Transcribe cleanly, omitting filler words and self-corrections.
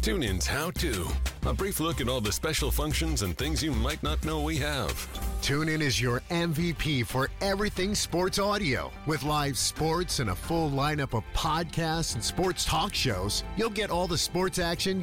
TuneIn's How To. A brief look at all the special functions and things you might not know we have. TuneIn is your MVP for everything sports audio. With live sports and a full lineup of podcasts and sports talk shows, you'll get all the sports action